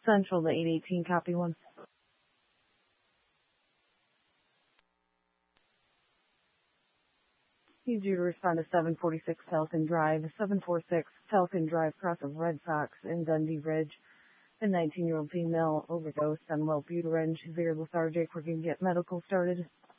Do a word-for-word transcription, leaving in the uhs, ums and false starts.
Central to eight eighteen, copy one. Need you to respond to seven forty-six Falcon Drive, seven forty-six Falcon Drive, cross of Red Fox in Dundee Ridge. A nineteen-year-old female overdosed on Wellbutrin. She's very lethargic. We're going to get medical started.